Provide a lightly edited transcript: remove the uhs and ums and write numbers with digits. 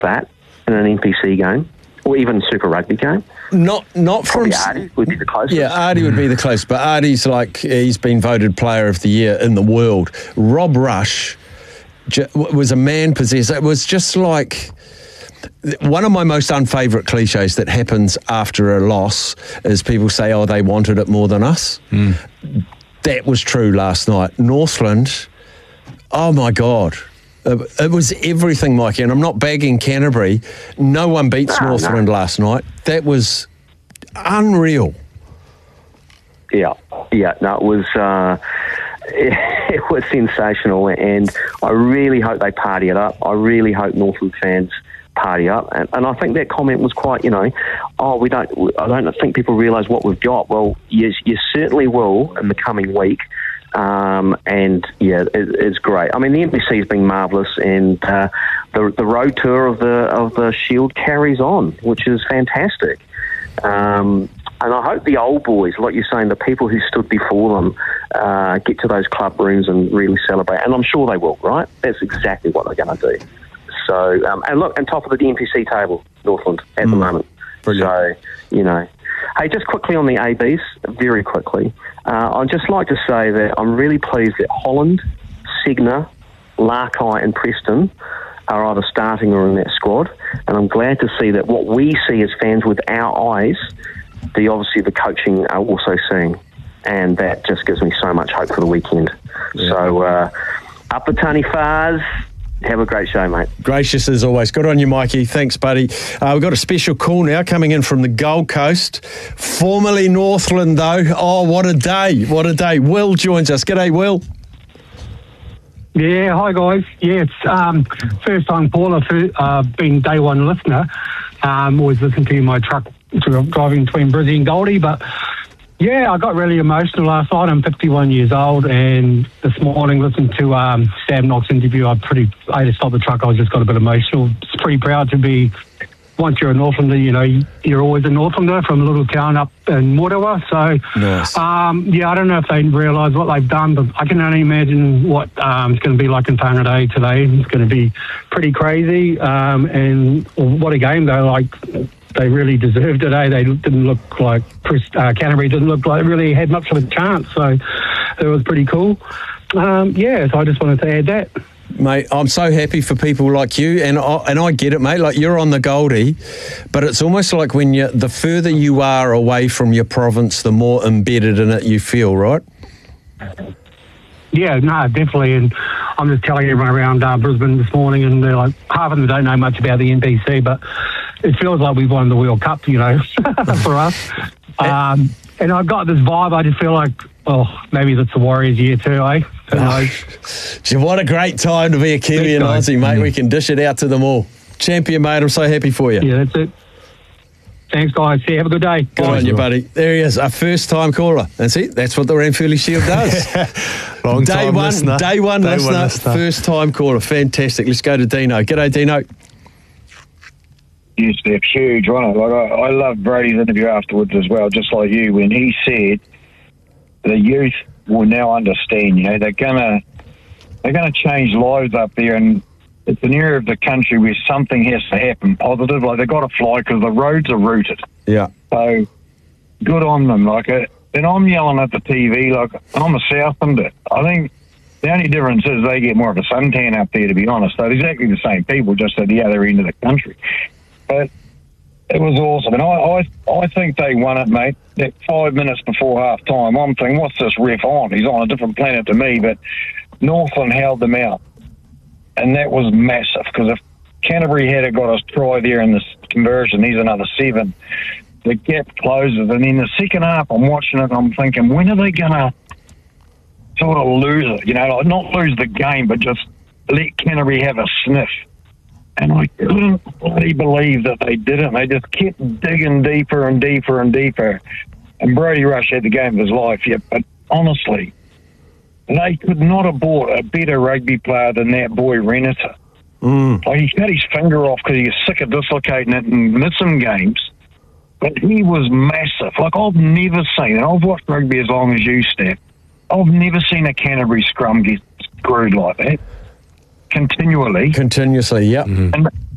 that in an NPC game or even Super Rugby game. Not from Ardie would be the closest. Yeah, Ardie would be the closest, but Ardie's he's been voted Player of the Year in the world. Rob Rush was a man possessed. It was just like one of my most unfavourite cliches that happens after a loss is people say, "Oh, they wanted it more than us." That was true last night. Northland, oh my God. It was everything, Mikey, and I'm not bagging Canterbury. No one beats Northland last night. That was unreal. Yeah, no, it was it was sensational, and I really hope they party it up. I really hope Northland fans party up, and I think that comment was quite, I don't think people realise what we've got. Well, you certainly will in the coming week. And yeah, it's great. I mean, the NPC has been marvellous, and the road tour of the Shield carries on, which is fantastic. And I hope the old boys, like you're saying, the people who stood before them, get to those club rooms and really celebrate. And I'm sure they will. Right? That's exactly what they're going to do. So, and look, on top of the NPC table, Northland at the moment. Brilliant. So, Hey, just quickly on the ABs, very quickly. I'd just like to say that I'm really pleased that Holland, Segner, Larkai and Preston are either starting or in that squad. And I'm glad to see that what we see as fans with our eyes, obviously the coaching are also seeing. And that just gives me so much hope for the weekend. Yeah. So, up the Tani Fars. Have a great show, mate. Gracious as always. Good on you, Mikey. Thanks, buddy. We've got a special call now coming in from the Gold Coast. Formerly Northland, though. Oh, what a day. What a day. Will joins us. G'day, Will. Yeah, hi, guys. Yeah, it's first-time caller, being day one listener. Always listen to you in my truck driving between Brizzy and Goldie, but... Yeah, I got really emotional last night. I'm 51 years old, and this morning listened to Sam Knox interview. I had to stop the truck. I just got a bit emotional. It's pretty proud to be. Once you're a Northlander, you're always a Northlander from a little town up in Morewa. So, nice. I don't know if they realise what they've done, but I can only imagine what it's going to be like in Taonga Day today. It's going to be pretty crazy, and what a game though! Like. They really deserved it, eh? They didn't look like Canterbury didn't look like really had much of a chance, so it was pretty cool. So I just wanted to add that. Mate, I'm so happy for people like you, and I get it, mate. Like, you're on the Goldie, but it's almost like when the further you are away from your province, the more embedded in it you feel, right? Yeah, no, definitely. And I'm just telling everyone around Brisbane this morning, and they're like, half of them don't know much about the NPC, but it feels like we've won the World Cup, for us. And I've got this vibe. I just feel like, maybe that's the Warriors year too, eh? What a great time to be a Kiwi and Aussie, mate. We can dish it out to them all. Champion, mate. I'm so happy for you. Yeah, that's it. Thanks, guys. See you. Have a good day. Good on you, buddy. There he is, a first-time caller. That's it. That's what the Ranfurly Shield does. Long-time listener. Day one listener, first-time caller. Fantastic. Let's go to Dino. G'day, Dino. Used to be huge, wasn't it? Like, I loved Brady's interview afterwards as well, just like you, when he said the youth will now understand. They're gonna change lives up there, and it's an area of the country where something has to happen positive. Like, they've got to fly because the roads are rooted. Yeah. So good on them. And I'm yelling at the TV like I'm a Southlander. I think the only difference is they get more of a suntan up there, to be honest. They're exactly the same people, just at the other end of the country. But it was awesome. And I think they won it, mate. That 5 minutes before half-time, I'm thinking, what's this ref on? He's on a different planet to me. But Northland held them out. And that was massive, because if Canterbury had got us try there in this conversion, he's another 7, the gap closes. And in the second half, I'm watching it and I'm thinking, when are they going to sort of lose it? Not lose the game, but just let Canterbury have a sniff. And I couldn't bloody believe that they didn't. They just kept digging deeper and deeper and deeper. And Brody Rush had the game of his life, yeah. But honestly, they could not have bought a better rugby player than that boy Renata. Like, he cut his finger off because he was sick of dislocating it and missing games. But he was massive. Like, I've never seen, and I've watched rugby as long as you, Steph, I've never seen a Canterbury scrum get screwed like that. Continuously, yeah. And